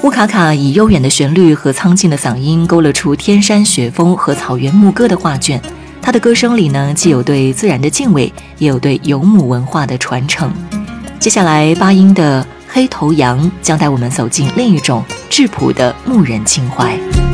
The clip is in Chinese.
乌卡卡以悠远的旋律和苍劲的嗓音勾勒出天山雪峰和草原牧歌的画卷。他的歌声里呢，既有对自然的敬畏，也有对游牧文化的传承。接下来八音的黑头羊将带我们走进另一种质朴的牧人情怀。